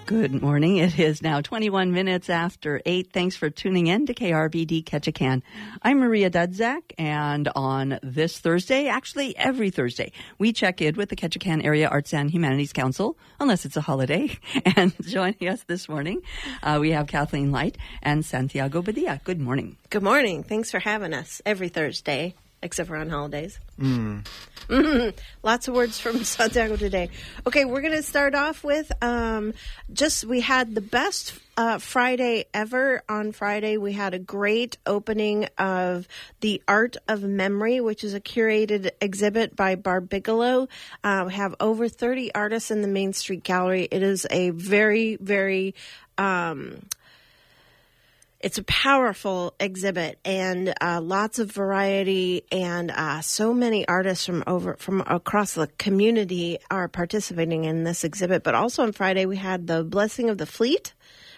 Good morning. It is now 21 minutes after 8. Thanks for tuning in to KRBD Ketchikan. I'm Maria Dudzak, and on this Thursday, actually every Thursday, we check in with the Ketchikan Area Arts and Humanities Council, unless it's a holiday. And joining us this morning, we have Kathleen Light and Santiago Badia. Good morning. Good morning. Thanks for having us every Thursday, except for on holidays. Lots of words from Santiago today. Okay, we're going to start off with we had the best Friday ever. On Friday, we had a great opening of The Art of Memory, which is a curated exhibit by Barb Bigelow. We have over 30 artists in the Main Street Gallery. It is a very, very... It's a powerful exhibit and lots of variety, and so many artists from across the community are participating in this exhibit. But also on Friday we had the Blessing of the Fleet,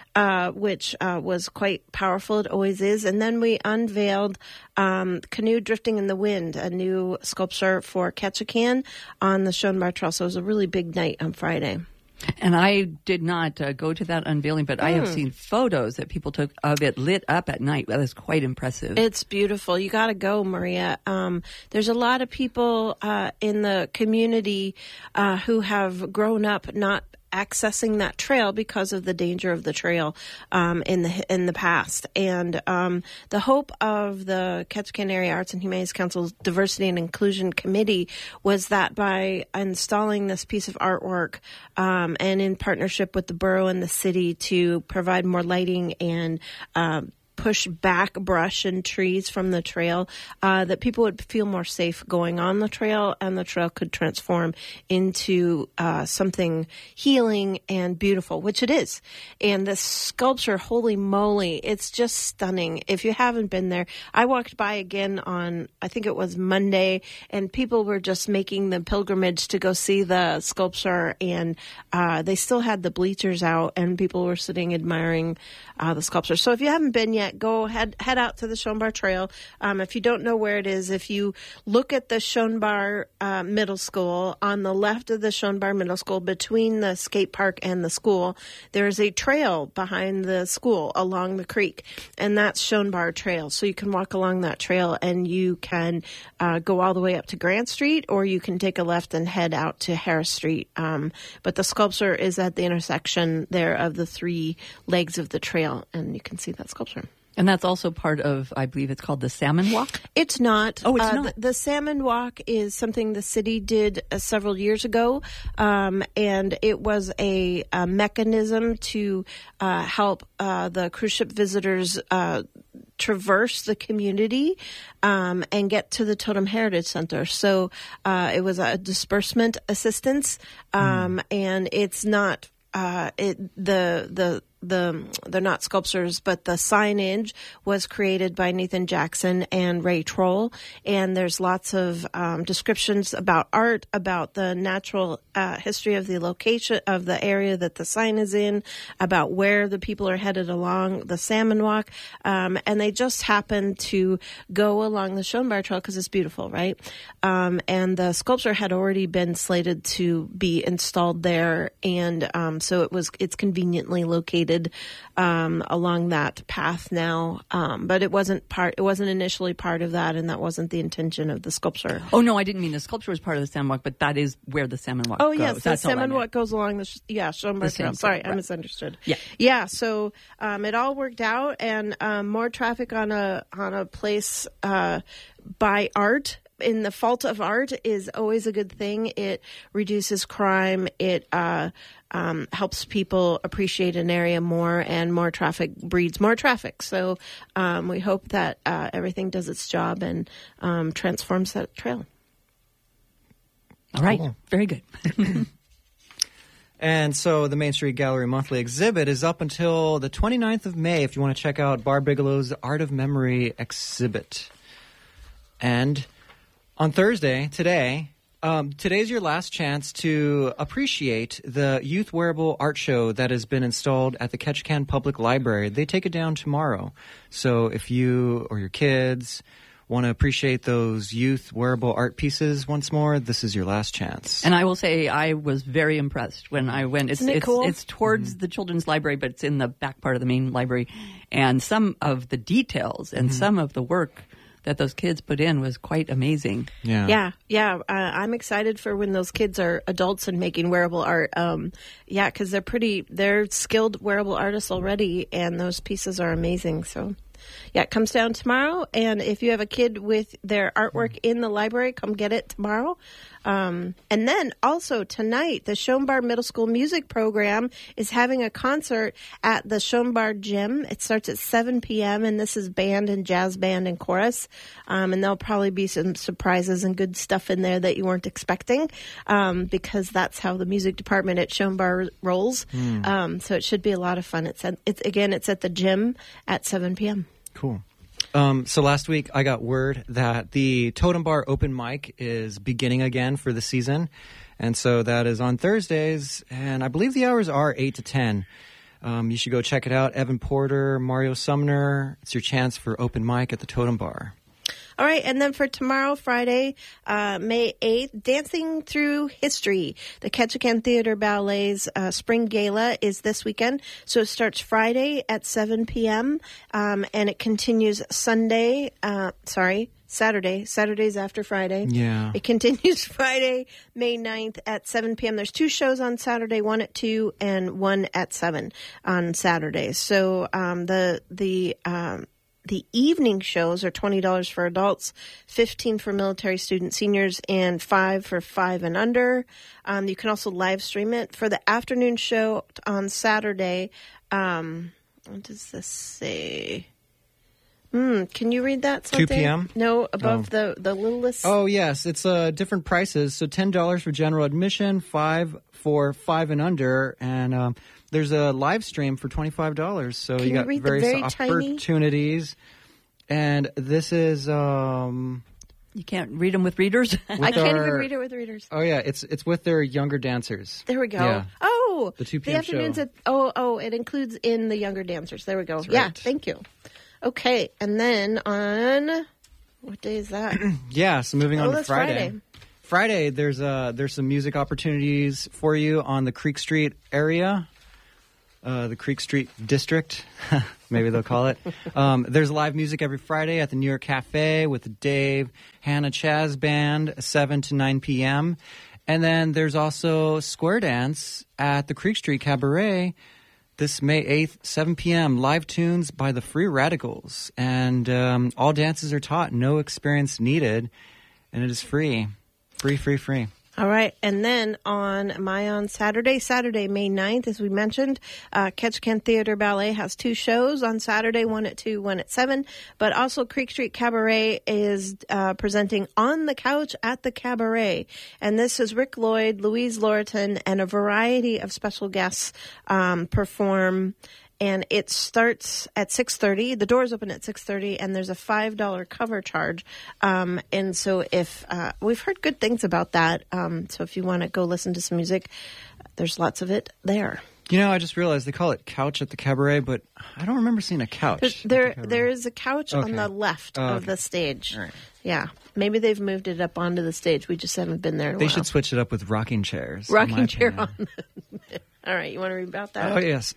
which was quite powerful. It always is. And then we unveiled Canoe Drifting in the Wind, a new sculpture for Ketchikan on the Schoenbauer Trail. So it was a really big night on Friday. And I did not go to that unveiling, but I have seen photos that people took of it lit up at night. That is quite impressive. It's beautiful. You got to go, Maria. There's a lot of people in the community who have grown up not accessing that trail because of the danger of the trail in the past. And the hope of the Ketchikan Area Arts and Humanities Council's Diversity and Inclusion Committee was that by installing this piece of artwork and in partnership with the borough and the city to provide more lighting and push back brush and trees from the trail, that people would feel more safe going on the trail, and the trail could transform into something healing and beautiful, which it is. And this sculpture, holy moly, it's just stunning. If you haven't been there, I walked by again on, I think it was Monday, and people were just making the pilgrimage to go see the sculpture, and they still had the bleachers out, and people were sitting admiring the sculpture. So if you haven't been yet, go head out to the Schoenbauer Trail. If you don't know where it is, if you look at the Schoenbauer Middle School, on the left of the Schoenbauer Middle School, between the skate park and the school, there's a trail behind the school along the creek, and that's Schoenbauer Trail. So you can walk along that trail, and you can go all the way up to Grant Street, or you can take a left and head out to Harris Street. But the sculpture is at the intersection there of the three legs of the trail, and you can see that sculpture. And that's also part of, I believe it's called the Salmon Walk? It's not. Oh, it's not. The Salmon Walk is something the city did several years ago, and it was a mechanism to help the cruise ship visitors traverse the community and get to the Totem Heritage Center. So it was a disbursement assistance, and it's not they're not sculptures, but the signage was created by Nathan Jackson and Ray Troll, and there's lots of descriptions about art, about the natural history of the location of the area that the sign is in, about where the people are headed along the Salmon Walk, and they just happen to go along the Schoenbauer Trail because it's beautiful, right? And the sculpture had already been slated to be installed there, and so it's conveniently located along that path now, but it wasn't initially part of that, and that wasn't the intention of the sculpture. Oh no, I didn't mean the sculpture was part of the Salmon Walk, but that is where the Salmon Walk goes. Yes, the Salmon Walk goes along the Schoenbauer Trail. Sorry, I misunderstood. Yeah. So it all worked out, and more traffic on a place by art. In the fault of art is always a good thing. It reduces crime. It helps people appreciate an area more, and more traffic breeds more traffic. So we hope that everything does its job and transforms that trail. All right. Cool. Very good. And so the Main Street Gallery monthly exhibit is up until the 29th of May if you want to check out Barb Bigelow's Art of Memory exhibit. And on Thursday, today's your last chance to appreciate the Youth Wearable Art Show that has been installed at the Ketchikan Public Library. They take it down tomorrow. So if you or your kids want to appreciate those youth wearable art pieces once more, this is your last chance. And I will say I was very impressed when I went. Isn't it cool? It's towards the children's library, but it's in the back part of the main library. And some of the details and some of the work that those kids put in was quite amazing. Yeah. I'm excited for when those kids are adults and making wearable art. Because they're skilled wearable artists already, and those pieces are amazing. So, yeah, it comes down tomorrow. And if you have a kid with their artwork in the library, come get it tomorrow. And then also tonight, the Schoenbar Middle School Music Program is having a concert at the Schoenbar Gym. It starts at 7 p.m., and this is band and jazz band and chorus. And there'll probably be some surprises and good stuff in there that you weren't expecting, because that's how the music department at Schoenbar rolls. So it should be a lot of fun. It's at the gym at 7 p.m. Cool. So last week I got word that the Totem Bar open mic is beginning again for the season. And so that is on Thursdays, and I believe the hours are 8 to 10. You should go check it out. Evan Porter, Mario Sumner. It's your chance for open mic at the Totem Bar. All right, and then for tomorrow, Friday, May 8th, Dancing Through History. The Ketchikan Theater Ballet's Spring Gala is this weekend. So it starts Friday at 7 p.m., and it continues Saturdays after Friday. Yeah. It continues Friday, May 9th at 7 p.m. There's 2 shows on Saturday, one at 2 and one at 7 on Saturdays. So the evening shows are $20 for adults, $15 for military student seniors, and $5 for 5 and under. You can also live stream it. For the afternoon show on Saturday, what does this say? Can you read that? 2 p.m.? No, above the little list. Oh, yes. It's different prices. So $10 for general admission, $5 for 5 and under, and there's a live stream for $25. So Can you got read various very opportunities. And this is You can't read them with readers? I can't even read it with readers. Oh, yeah. It's with their younger dancers. There we go. Yeah. Oh, the 2 p.m. afternoons show. It includes in the younger dancers. There we go. That's right. Yeah, thank you. Okay, and then on what day is that? Yeah, so moving on to that's Friday. Friday, there's some music opportunities for you on the Creek Street area, the Creek Street District, maybe they'll call it. There's live music every Friday at the New York Cafe with the Dave Hannah Chaz Band, 7 to 9 p.m. And then there's also Square Dance at the Creek Street Cabaret this May 8th, 7 p.m., live tunes by the Free Radicals. And all dances are taught, no experience needed, and it is free. Free. All right, and then on Saturday, May 9th, as we mentioned, Ketchikan Theater Ballet has 2 shows on Saturday, one at 2, one at 7. But also Creek Street Cabaret is presenting On the Couch at the Cabaret. And this is Rick Lloyd, Louise Loriton, and a variety of special guests perform. And it starts at 6:30. The doors open at 6:30, and there's a $5 cover charge. And so if we've heard good things about that, so if you want to go listen to some music, there's lots of it there. You know, I just realized they call it Couch at the Cabaret, but I don't remember seeing a couch. There is a couch on the left of the stage. All right. Yeah, maybe they've moved it up onto the stage. We just haven't been there in a while. They should switch it up with rocking chairs. Rocking chair on. All right, you want to read about that? Oh, yes.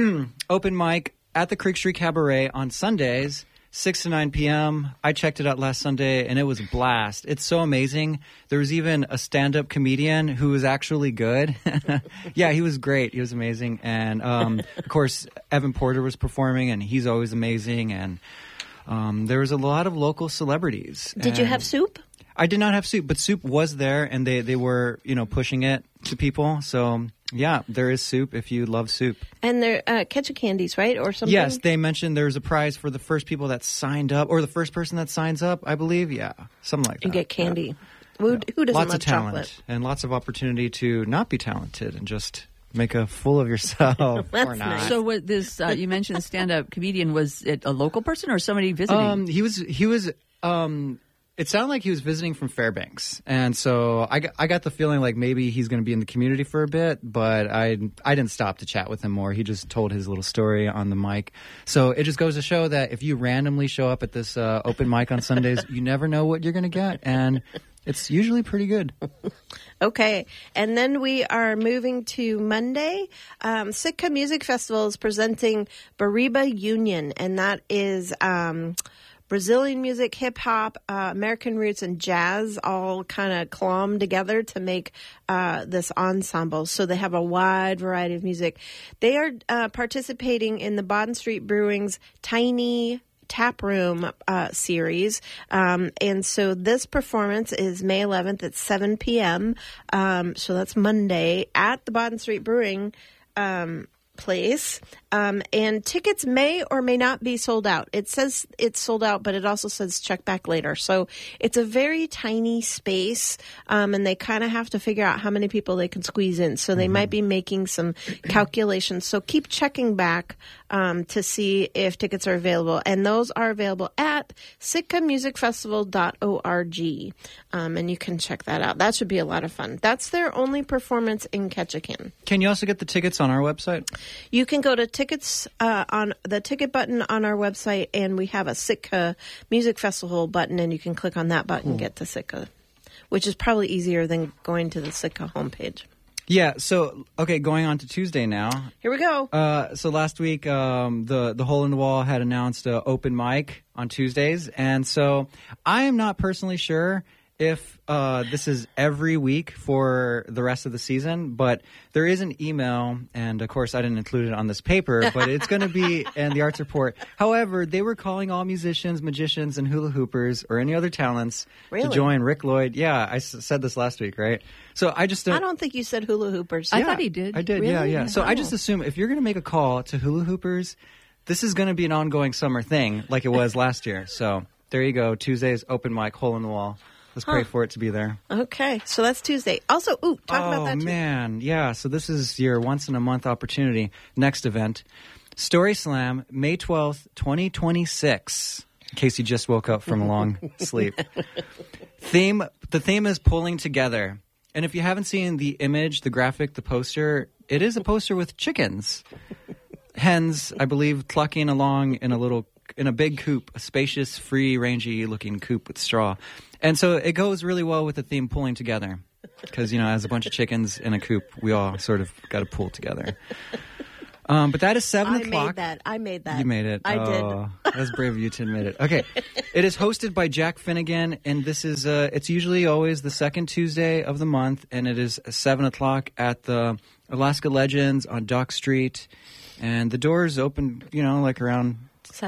Open mic at the Creek Street Cabaret on Sundays, 6 to 9 p.m. I checked it out last Sunday, and it was a blast. It's so amazing. There was even a stand-up comedian who was actually good. Yeah, he was great. He was amazing. And, of course, Evan Porter was performing, and he's always amazing. And there was a lot of local celebrities. Did you have soup? I did not have soup, but soup was there, and they were, pushing it to people. So, yeah, there is soup if you love soup. And they're ketchup candies, right? Or something? Yes, they mentioned there's a prize for the first people that signed up, or the first person that signs up, I believe. Yeah, something like that. You get candy. Yeah. Who doesn't lots love of talent chocolate? And lots of opportunity to not be talented and just make a fool of yourself or not. Nice. So what this you mentioned stand-up comedian, was it a local person or somebody visiting? He was It sounded like he was visiting from Fairbanks, and so I got the feeling like maybe he's going to be in the community for a bit, but I didn't stop to chat with him more. He just told his little story on the mic. So it just goes to show that if you randomly show up at this open mic on Sundays, you never know what you're going to get, and it's usually pretty good. Okay, and then we are moving to Monday. Sitka Music Festival is presenting Bariba Union, and that is Brazilian music, hip-hop, American roots, and jazz all kind of clomb together to make this ensemble. So they have a wide variety of music. They are participating in the Bond Street Brewing's Tiny Tap Room series. And so this performance is May 11th at 7 p.m. So that's Monday at the Bond Street Brewing place. And tickets may or may not be sold out. It says it's sold out, but it also says check back later. So it's a very tiny space, and they kind of have to figure out how many people they can squeeze in. So they might be making some calculations. So keep checking back to see if tickets are available. And those are available at sitkamusicfestival.org. And you can check that out. That should be a lot of fun. That's their only performance in Ketchikan. Can you also get the tickets on our website? You can go to tickets on the ticket button on our website, and we have a Sitka Music Festival button, and you can click on that button and get to Sitka, which is probably easier than going to the Sitka homepage. Yeah, so, okay, going on to Tuesday now. Here we go. So last week, the Hole in the Wall had announced an open mic on Tuesdays, and so I am not personally sure if this is every week for the rest of the season, but there is an email, and of course I didn't include it on this paper, but it's going to be in the Arts Report. However, they were calling all musicians, magicians, and hula hoopers, or any other talents to join Rick Lloyd. Yeah, I said this last week, right? So I just I don't think you said hula hoopers. I thought he did. I did, Really? yeah. So I just assume if you're going to make a call to hula hoopers, this is going to be an ongoing summer thing like it was last year. So there you go. Tuesday's open mic, Hole in the Wall. Let's pray for it to be there. Okay, so that's Tuesday. Also, talk about that too. Oh, man. Yeah, so this is your once-in-a-month opportunity. Next event, Story Slam, May 12th, 2026, in case you just woke up from a long sleep. The theme is pulling together. And if you haven't seen the image, the graphic, the poster, it is a poster with chickens. Hens, I believe, clucking along in a big coop, a spacious, free, rangy-looking coop with straw. And so it goes really well with the theme pulling together because, as a bunch of chickens in a coop, we all sort of got to pull together. But that is 7 o'clock. I made that. You made it. I did. That's brave of you to admit it. Okay. It is hosted by Jack Finnegan, and this is, it's usually always the second Tuesday of the month, and it is 7 o'clock at the Alaska Legends on Dock Street. And the doors open, like around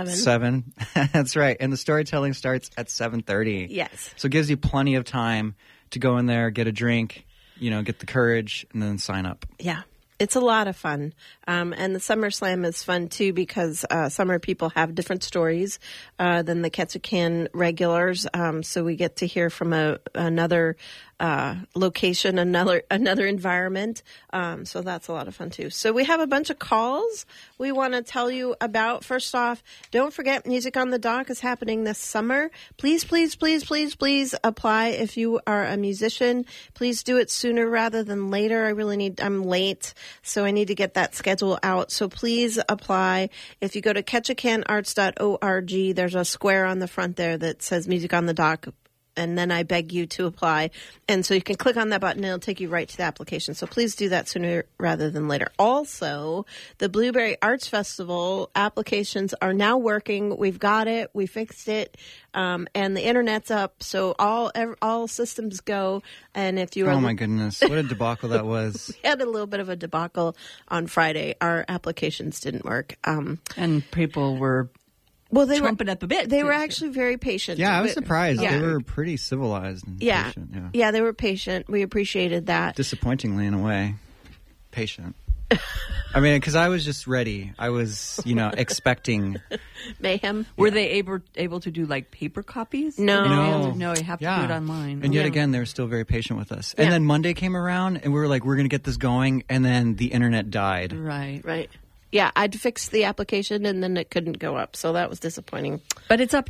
7. That's right. And the storytelling starts at 7:30. Yes. So it gives you plenty of time to go in there, get a drink, get the courage, and then sign up. Yeah. It's a lot of fun. And the Summer Slam is fun, too, because summer people have different stories than the Ketchikan regulars. So we get to hear from another location, another environment. So that's a lot of fun, too. So we have a bunch of calls we want to tell you about. First off, don't forget Music on the Dock is happening this summer. Please, please, please, please, please apply if you are a musician. Please do it sooner rather than later. I'm late, so I need to get that schedule out. So please apply. If you go to ketchikanarts.org, there's a square on the front there that says Music on the Dock. And then I beg you to apply. And so you can click on that button and it'll take you right to the application. So please do that sooner rather than later. Also, the Blueberry Arts Festival applications are now working. We've got it. We fixed it. And the internet's up. So all systems go. And if you are... Oh, my goodness. What a debacle that was. We had a little bit of a debacle on Friday. Our applications didn't work. And people were... they chomping at the bit. They were actually very patient. Yeah, I was surprised. Yeah. They were pretty civilized and patient. Yeah, they were patient. We appreciated that. Disappointingly, in a way, patient. I mean, because I was just ready. I was, expecting mayhem. Were they able to do like paper copies? No. No, you have to do it online. And yet again, they were still very patient with us. And then Monday came around, and we were like, we're going to get this going, and then the internet died. Right. Yeah, I'd fixed the application, and then it couldn't go up, so that was disappointing. But it's up now.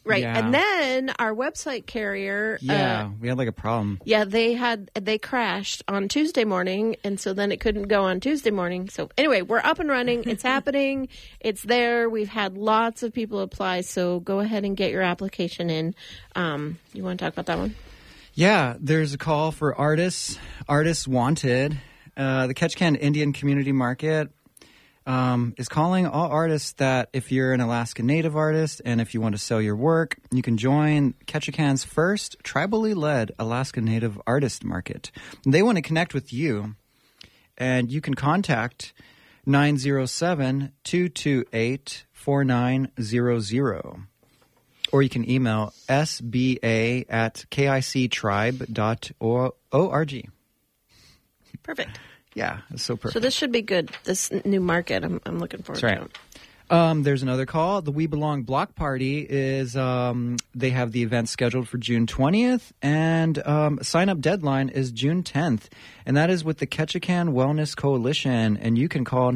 Right. Yeah. And then our website carrier. Yeah, we had like a problem. Yeah, they crashed on Tuesday morning, and so then it couldn't go on Tuesday morning. So anyway, we're up and running. It's happening. It's there. We've had lots of people apply, so go ahead and get your application in. You want to talk about that one? Yeah, there's a call for artists wanted. The Ketchikan Indian Community Market is calling all artists that if you're an Alaska Native artist and if you want to sell your work, you can join Ketchikan's first tribally led Alaska Native Artist Market. They want to connect with you, and you can contact 907-228-4900. Or you can email sba@kictribe.org. Perfect. Yeah, it's so perfect. So this should be good. This new market, I'm looking forward That's to it. right. There's another call. The We Belong Block Party is, they have the event scheduled for June 20th, and sign-up deadline is June 10th, and that is with the Ketchikan Wellness Coalition, and you can call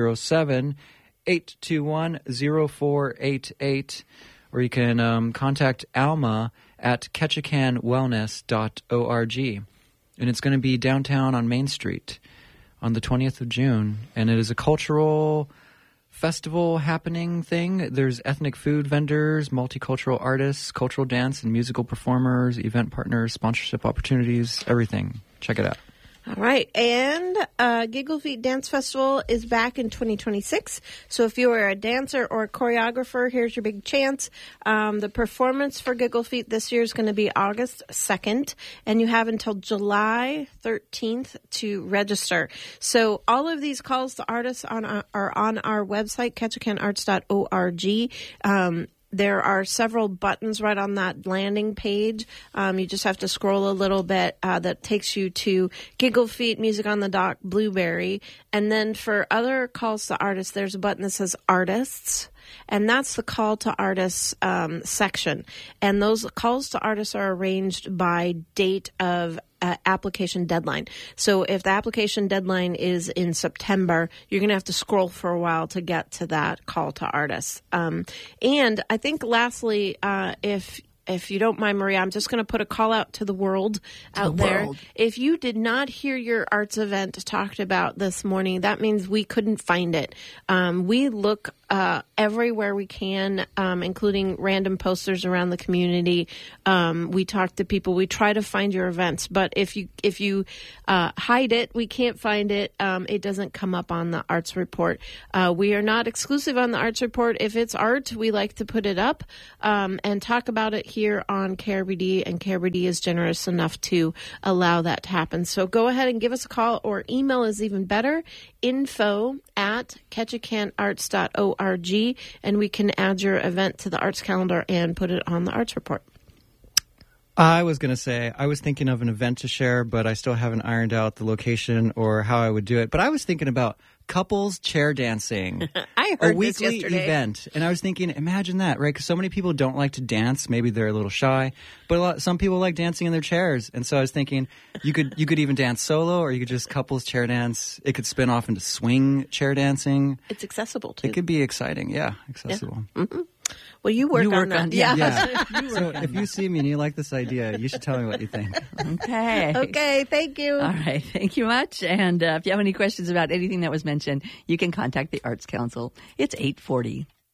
907-821-0488, or you can contact Alma at ketchikanwellness.org, and it's going to be downtown on Main Street on the 20th of June, and it is a cultural festival happening thing. There's ethnic food vendors, multicultural artists, cultural dance and musical performers, event partners, sponsorship opportunities, everything. Check it out. All right. And Giggle Feet Dance Festival is back in 2026. So if you are a dancer or a choreographer, here's your big chance. The performance for Giggle Feet this year is going to be August 2nd, and you have until July 13th to register. So all of these calls to artists are on our website, ketchikanarts.org. There are several buttons right on that landing page. You just have to scroll a little bit. That takes you to Giggle Feet, Music on the Dock, Blueberry. And then for other calls to artists, there's a button that says Artists. And that's the call to artists section. And those calls to artists are arranged by date of application deadline. So if the application deadline is in September, you're going to have to scroll for a while to get to that call to artists. And I think lastly, if you don't mind, Maria, I'm just going to put a call out to the world out there. If you did not hear your arts event talked about this morning, that means we couldn't find it. We look everywhere we can, including random posters around the community. We talk to people. We try to find your events. But if you hide it, we can't find it. It doesn't come up on the arts report. We are not exclusive on the arts report. If it's art, we like to put it up and talk about it here on KRBD, and KRBD is generous enough to allow that to happen. So go ahead and give us a call, or email is even better, info@ketchikanarts.org, and we can add your event to the arts calendar and put it on the arts report. I was going to say, I was thinking of an event to share, but I still haven't ironed out the location or how I would do it. But I was thinking about couples chair dancing. I heard a weekly this yesterday. event. And I was thinking, imagine that, right? Because so many people don't like to dance. Maybe they're a little shy. But some people like dancing in their chairs. And so I was thinking, you could even dance solo, or you could just couples chair dance. It could spin off into swing chair dancing. It's accessible, too. It could be exciting. Yeah, accessible. Yeah. Mm-hmm. Well, you work on that. Yeah. So if you see me and you like this idea, you should tell me what you think. Okay. Okay, thank you. All right. Thank you much. And if you have any questions about anything that was mentioned, you can contact the Arts Council. It's 8:40.